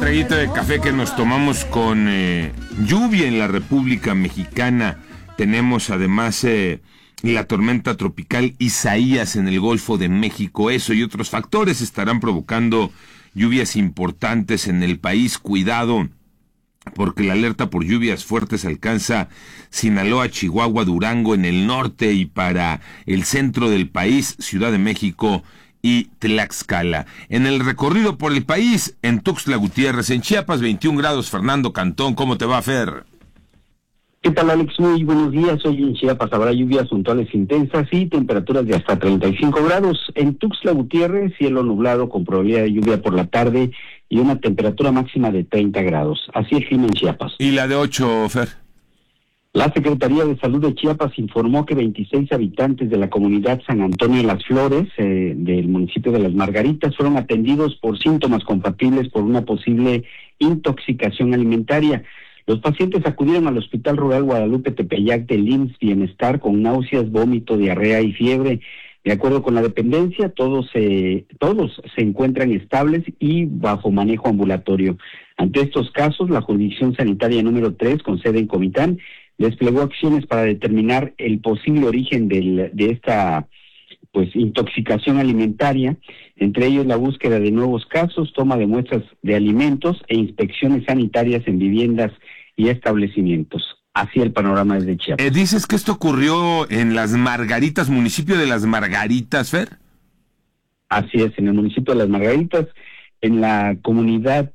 traguito de café que nos tomamos con lluvia en la República Mexicana. Tenemos además la tormenta tropical Isaías en el Golfo de México. Eso y otros factores estarán provocando lluvias importantes en el país. Cuidado, porque la alerta por lluvias fuertes alcanza Sinaloa, Chihuahua, Durango en el norte y para el centro del país, Ciudad de México y Tlaxcala. En el recorrido por el país, en Tuxtla Gutiérrez, en Chiapas, 21 grados. Fernando Cantón, ¿cómo te va, Fer? ¿Qué tal, Alex? Muy buenos días. Hoy en Chiapas habrá lluvias puntuales intensas y temperaturas de hasta 35 grados. En Tuxtla Gutiérrez, cielo nublado con probabilidad de lluvia por la tarde y una temperatura máxima de 30 grados. Así el clima en Chiapas. ¿Y la de 8, Fer? La Secretaría de Salud de Chiapas informó que 26 habitantes de la comunidad San Antonio de las Flores, del municipio de Las Margaritas, fueron atendidos por síntomas compatibles por una posible intoxicación alimentaria. Los pacientes acudieron al Hospital Rural Guadalupe Tepeyac del IMSS Bienestar con náuseas, vómito, diarrea y fiebre. De acuerdo con la dependencia, todos se encuentran estables y bajo manejo ambulatorio. Ante estos casos, la jurisdicción sanitaria número 3, con sede en Comitán, desplegó acciones para determinar el posible origen de esta intoxicación alimentaria, entre ellos la búsqueda de nuevos casos, toma de muestras de alimentos e inspecciones sanitarias en viviendas y establecimientos. Así el panorama desde Chiapas. ¿Dices que esto ocurrió en Las Margaritas, municipio de Las Margaritas, Fer? Así es, en el municipio de Las Margaritas, en la comunidad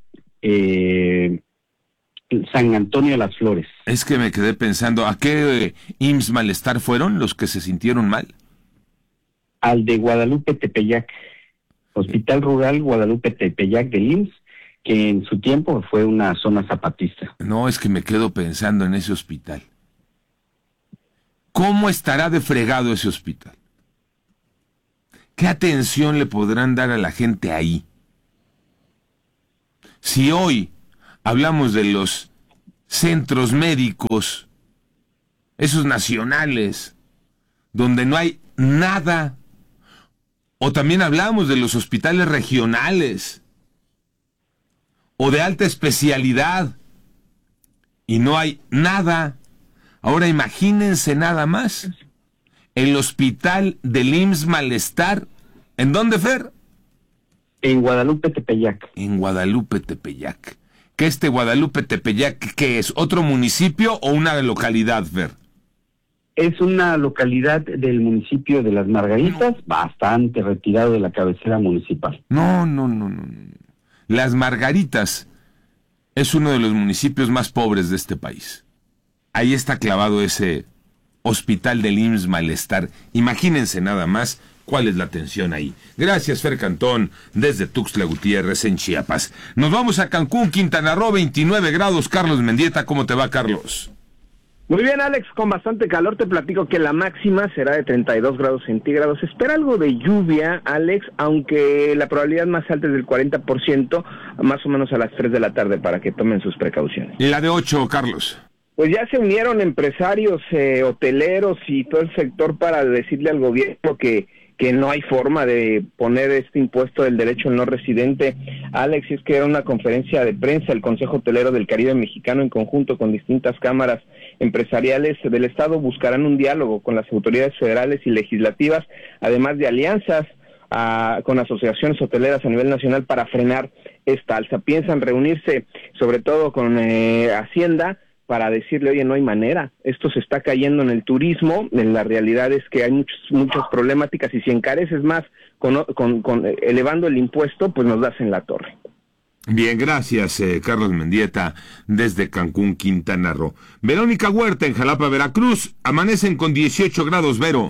San Antonio de las Flores. Es que me quedé pensando, ¿a qué IMSS Malestar fueron los que se sintieron mal? Al de Guadalupe Tepeyac, Hospital Rural Guadalupe Tepeyac del IMSS, que en su tiempo fue una zona zapatista. No, es que me quedo pensando en ese hospital. ¿Cómo estará de fregado ese hospital? ¿Qué atención le podrán dar a la gente ahí? Si hoy hablamos de los centros médicos, esos nacionales, donde no hay nada, o también hablamos de los hospitales regionales, o de alta especialidad, y no hay nada. Ahora imagínense nada más, el hospital del IMSS Malestar, ¿en dónde, Fer? En Guadalupe Tepeyac. En Guadalupe Tepeyac. ¿Que Guadalupe Tepeyac, qué es? ¿Otro municipio o una localidad, Fer? Es una localidad del municipio de Las Margaritas, bastante retirado de la cabecera municipal. No. Las Margaritas es uno de los municipios más pobres de este país. Ahí está clavado ese hospital del IMSS Malestar. Imagínense nada más cuál es la atención ahí. Gracias, Fer Cantón, desde Tuxtla Gutiérrez, en Chiapas. Nos vamos a Cancún, Quintana Roo, 29 grados. Carlos Mendieta, ¿cómo te va, Carlos? Muy bien, Alex, con bastante calor. Te platico que la máxima será de 32 grados centígrados. Se espera algo de lluvia, Alex, aunque la probabilidad más alta es del 40%, más o menos a las 3 de la tarde, para que tomen sus precauciones. ¿Y la de 8, Carlos? Pues ya se unieron empresarios, hoteleros y todo el sector para decirle al gobierno que no hay forma de poner este impuesto del derecho al no residente. Alex, es que era una conferencia de prensa, el Consejo Hotelero del Caribe Mexicano, en conjunto con distintas cámaras empresariales del Estado, buscarán un diálogo con las autoridades federales y legislativas, además de alianzas con asociaciones hoteleras a nivel nacional para frenar esta alza. Piensan reunirse sobre todo con Hacienda para decirle, oye, no hay manera, esto se está cayendo en el turismo, en la realidad es que hay muchas problemáticas, y si encareces más con elevando el impuesto, pues nos das en la torre. Bien, gracias, Carlos Mendieta, desde Cancún, Quintana Roo. Verónica Huerta, en Jalapa, Veracruz, amanecen con 18 grados, Vero.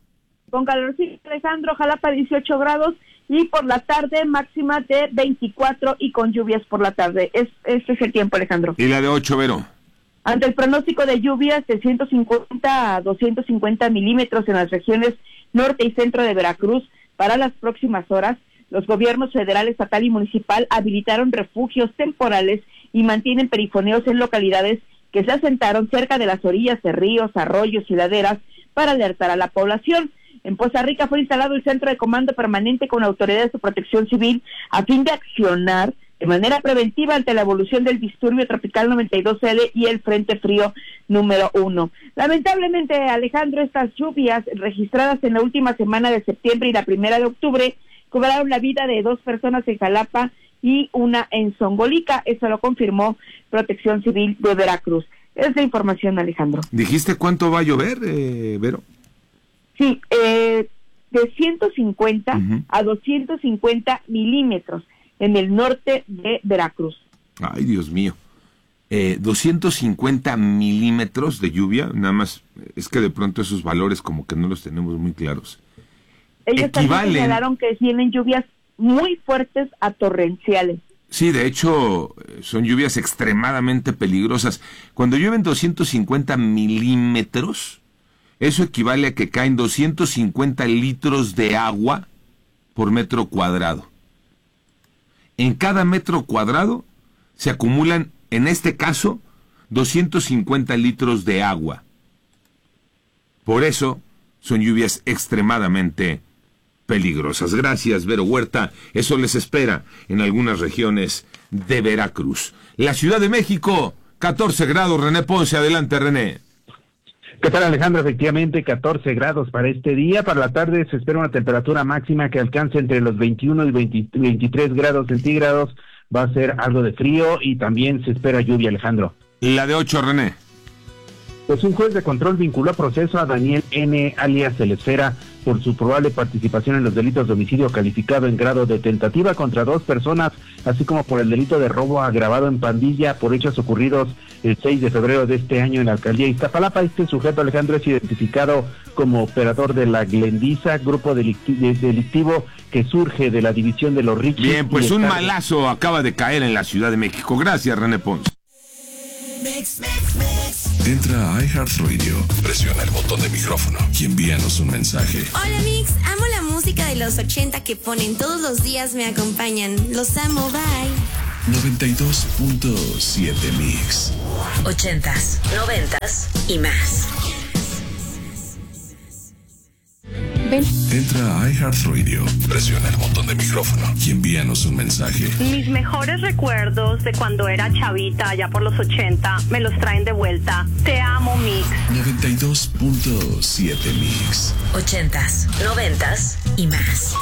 Con calorcito, Alejandro, Jalapa 18 grados, y por la tarde máxima de 24 y con lluvias por la tarde. Este es el tiempo, Alejandro. ¿Y la de 8, Vero? Ante el pronóstico de lluvias de 150 a 250 milímetros en las regiones norte y centro de Veracruz para las próximas horas, los gobiernos federal, estatal y municipal habilitaron refugios temporales y mantienen perifoneos en localidades que se asentaron cerca de las orillas de ríos, arroyos y laderas para alertar a la población. En Poza Rica fue instalado el Centro de Comando Permanente con autoridades de protección civil a fin de accionar de manera preventiva ante la evolución del disturbio tropical 92L y el frente frío número 1. Lamentablemente, Alejandro, estas lluvias registradas en la última semana de septiembre y la primera de octubre cobraron la vida de 2 personas en Jalapa y una en Zongolica. Eso lo confirmó Protección Civil de Veracruz. Es la información, Alejandro. ¿Dijiste cuánto va a llover, Vero? Sí, de 150 a 250 milímetros en el norte de Veracruz. Ay, Dios mío. 250 milímetros de lluvia, nada más, es que de pronto esos valores como que no los tenemos muy claros. Ellos también señalaron que tienen lluvias muy fuertes a torrenciales. Sí, de hecho, son lluvias extremadamente peligrosas. Cuando llueven 250 milímetros, eso equivale a que caen 250 litros de agua por metro cuadrado. En cada metro cuadrado se acumulan, en este caso, 250 litros de agua. Por eso son lluvias extremadamente peligrosas. Gracias, Vero Huerta. Eso les espera en algunas regiones de Veracruz. La Ciudad de México, 14 grados. René Ponce, adelante, René. ¿Qué tal, Alejandro? Efectivamente, 14 grados para este día. Para la tarde se espera una temperatura máxima que alcance entre los 21 y 23 grados centígrados. Va a ser algo de frío y también se espera lluvia, Alejandro. La de 8, René. Pues un juez de control vinculó a proceso a Daniel N., alias El Esfera, por su probable participación en los delitos de homicidio calificado en grado de tentativa contra 2 personas, así como por el delito de robo agravado en pandilla por hechos ocurridos el 6 de febrero de este año en la alcaldía de Iztapalapa. Este sujeto, Alejandro, es identificado como operador de la Glendiza, grupo delictivo que surge de la división de los ricos. Bien, pues un malazo acaba de caer en la Ciudad de México. Gracias, René Ponce. Entra a iHeartRadio, presiona el botón de micrófono y envíanos un mensaje. Hola Mix, amo la música de los 80 que ponen todos los días, me acompañan. Los amo, bye. 92.7 Mix. 80s, 90s y más. Ven. Entra a iHeartRadio, presiona el botón de micrófono y envíanos un mensaje. Mis mejores recuerdos de cuando era chavita, allá por los 80, me los traen de vuelta. Te amo, Mix. 92.7 Mix. 80s, 90s y más.